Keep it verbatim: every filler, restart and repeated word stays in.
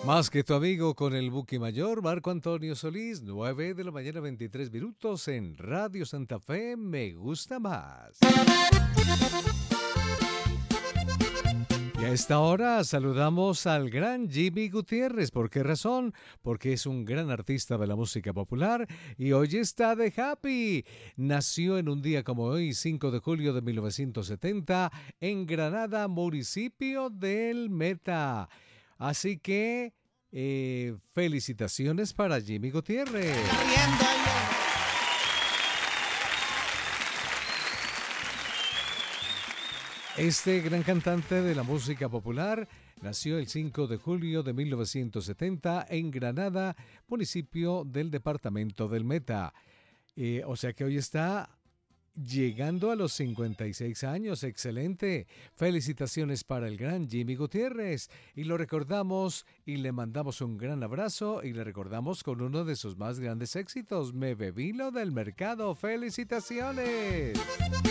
Más que tu amigo con el Buki Mayor, Marco Antonio Solís, nueve de la mañana, veintitrés minutos en Radio Santa Fe, me gusta más. Y a esta hora saludamos al gran Jimmy Gutiérrez. ¿Por qué razón? Porque es un gran artista de la música popular y hoy está de happy. Nació en un día como hoy, cinco de julio de mil novecientos setenta, en Granada, municipio del Meta. Así que, eh, felicitaciones para Jimmy Gutiérrez. Este gran cantante de la música popular nació el cinco de julio de mil novecientos setenta en Granada, municipio del departamento del Meta. Eh, o sea que hoy está llegando a los cincuenta y seis años. Excelente. Felicitaciones para el gran Jimmy Gutiérrez. Y lo recordamos y le mandamos un gran abrazo y le recordamos con uno de sus más grandes éxitos, Me bebí lo del mercado. Felicitaciones.